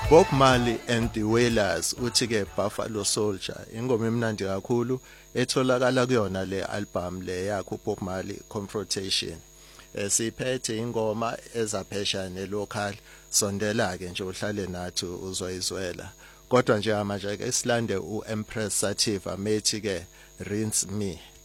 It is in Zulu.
Bob Marley and the Wailers uthi ke Buffalo Soldier ingoma emnandi kakhulu etholakala kuyona le album le yakho Bob Marley Confrontation. Siphethe ingoma ezaphesha nelocal sondela ke nje uhlale nathi uzoyizwela. Kodwa nje manje ke silande uEmpress Sativa methi ke Rinse Me.